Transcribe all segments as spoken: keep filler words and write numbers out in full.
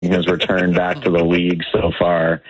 has returned back to the league so far.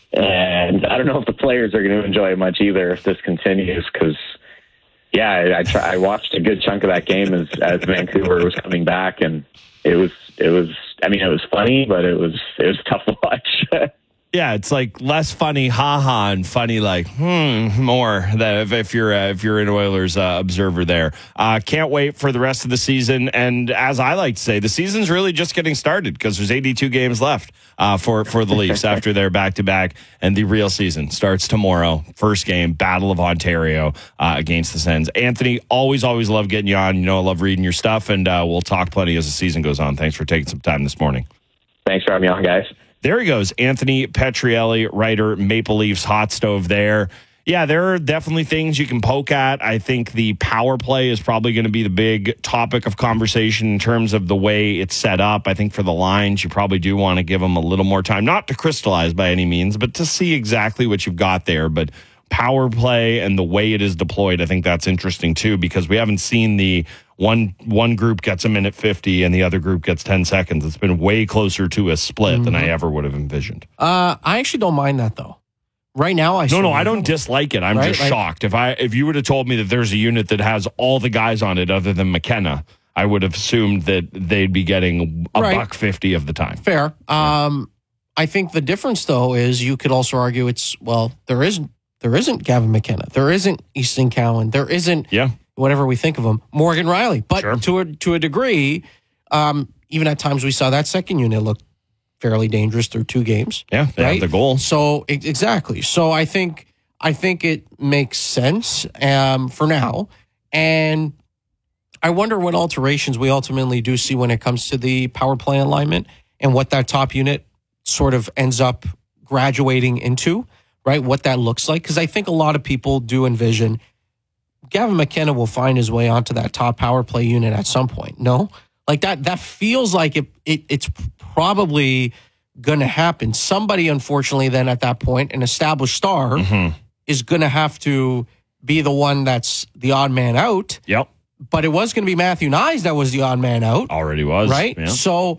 And I don't know if the players are going to enjoy it much either if this continues, because, yeah, I, I, try, I watched a good chunk of that game as, as Vancouver was coming back, and it was, it was, I mean, it was funny, but it was, it was tough to watch. Yeah, it's like less funny, ha-ha, and funny like, hmm, more that if, if you're uh, if you're an Oilers uh, observer there. Uh, can't wait for the rest of the season. And as I like to say, the season's really just getting started because there's eighty-two games left uh, for, for the Leafs after their back-to-back. And the real season starts tomorrow. First game, Battle of Ontario uh, against the Sens. Anthony, always, always love getting you on. You know I love reading your stuff, and uh, we'll talk plenty as the season goes on. Thanks for taking some time this morning. Thanks for having me on, guys. There he goes, Anthony Petrielli, writer, Maple Leafs hot stove there. Yeah, there are definitely things you can poke at. I think the power play is probably going to be the big topic of conversation in terms of the way it's set up. I think for the lines, you probably do want to give them a little more time, not to crystallize by any means, but to see exactly what you've got there. But power play and the way it is deployed, I think that's interesting too, because we haven't seen the one one group gets a minute fifty and the other group gets ten seconds. It's been way closer to a split mm-hmm. than I ever would have envisioned. Uh, I actually don't mind that though. Right now, I no, no, I don't dislike it. I'm right? just like, shocked. If I if you would have told me that there's a unit that has all the guys on it other than McKenna, I would have assumed that they'd be getting a right. buck fifty of the time. Fair. Yeah. Um, I think the difference though is you could also argue it's well there isn't there isn't Gavin McKenna, there isn't Easton Cowan, there isn't yeah. whatever we think of him, Morgan Riley. But sure. to a to a degree, um, even at times we saw that second unit look fairly dangerous through two games. Yeah, they right? have the goal. So exactly. So I think I think it makes sense um, for now, and I wonder what alterations we ultimately do see when it comes to the power play alignment and what that top unit sort of ends up graduating into. Right, what that looks like, because I think a lot of people do envision Gavin McKenna will find his way onto that top power play unit at some point. No, like that. That feels like it. it it's probably going to happen. Somebody, unfortunately, then at that point, an established star mm-hmm. is going to have to be the one that's the odd man out. Yep. But it was going to be Matthew Nyes that was the odd man out. Already was. Right. Yeah. So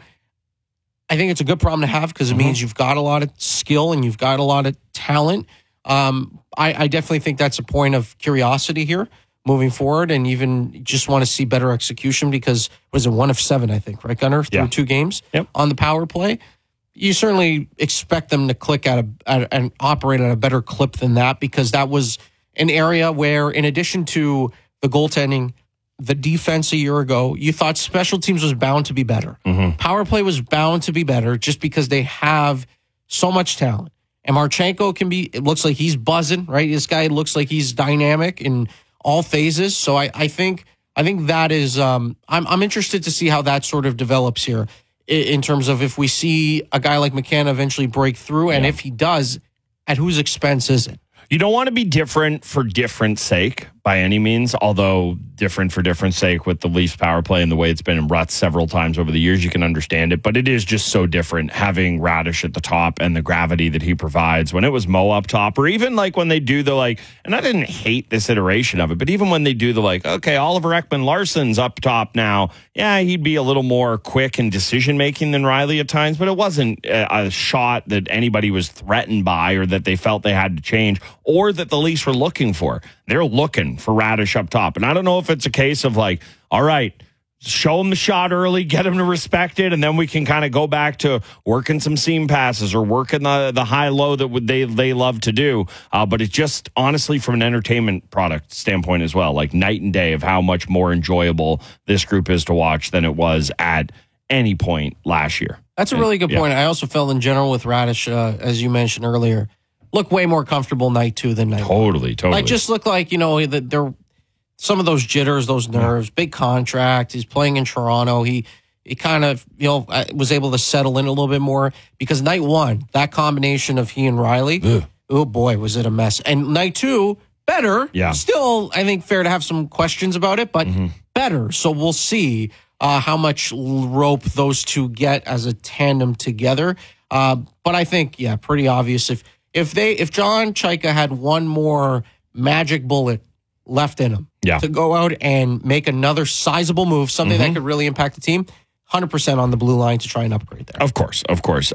I think it's a good problem to have because it mm-hmm. means you've got a lot of skill and you've got a lot of talent. Um, I, I definitely think that's a point of curiosity here moving forward, and even just want to see better execution because was it one of seven, I think, right, Gunnar, through yeah. two games yep. on the power play. You certainly expect them to click at a at, and operate at a better clip than that because that was an area where, in addition to the goaltending, the defense a year ago, you thought special teams was bound to be better. Mm-hmm. Power play was bound to be better just because they have so much talent. And Marchenko can be, it looks like he's buzzing, right? This guy looks like he's dynamic in all phases. So I, I think I think that is, um, I'm, I'm interested to see how that sort of develops here in, in terms of if we see a guy like McKenna eventually break through. And yeah. if he does, at whose expense is it? You don't want to be different for different sake by any means, although different for different sake with the Leafs power play and the way it's been in ruts several times over the years, you can understand it. But it is just so different having Radish at the top and the gravity that he provides when it was Mo up top, or even like when they do the like, and I didn't hate this iteration of it, but even when they do the like, okay, Oliver Ekman-Larsson's up top now. Yeah, he'd be a little more quick in decision-making than Riley at times, but it wasn't a, a shot that anybody was threatened by or that they felt they had to change or that the Leafs were looking for. They're looking for Radish up top. And I don't know if it's a case of like, all right, show him the shot early, get him to respect it, and then we can kind of go back to working some seam passes or working the, the high-low that would they, they love to do. Uh, but it's just, honestly, from an entertainment product standpoint as well, like night and day of how much more enjoyable this group is to watch than it was at any point last year. That's a really good yeah. point. I also felt in general with Radish, uh, as you mentioned earlier, look way more comfortable night two than night Totally, one. totally. Like, just look like, you know, that there some of those jitters, those nerves, big contract. He's playing in Toronto. He he kind of, you know, was able to settle in a little bit more because night one, that combination of he and Riley, Ugh. oh boy, was it a mess. And night two, better. Yeah. Still, I think, fair to have some questions about it, but mm-hmm. better. So we'll see uh, how much rope those two get as a tandem together. Uh, but I think, yeah, pretty obvious if If they, if John Chayka had one more magic bullet left in him yeah. to go out and make another sizable move, something mm-hmm. that could really impact the team, hundred percent on the blue line to try and upgrade there. Of course, of course.